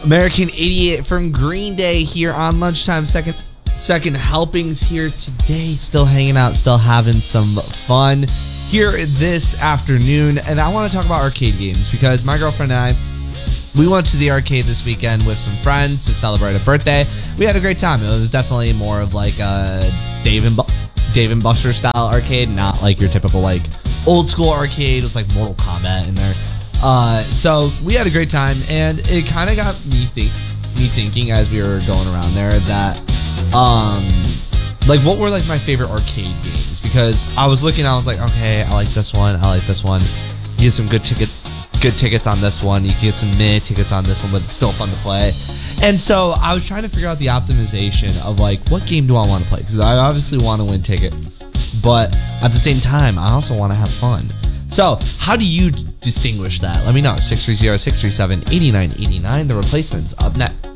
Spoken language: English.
American Idiot from Green Day here on Lunchtime. Second helpings here today. Still hanging out, still having some fun here this afternoon. And I want to talk about arcade games because my girlfriend and I, we went to the arcade this weekend with some friends to celebrate a birthday. We had a great time. It was definitely more of like a Dave and Buster style arcade, not like your typical like old school arcade with like Mortal Kombat in there. So we had a great time, and it kind of got me thinking as we were going around there that like what were like my favorite arcade games, because I was looking, I was like, okay, I like this one, you get some good tickets on this one, you can get some mid tickets on this one, but it's still fun to play. And so I was trying to figure out the optimization of like, what game do I want to play, because I obviously want to win tickets, but at the same time I also want to have fun. So how do you distinguish that? Let me know. 630-637-8989. The Replacements up next.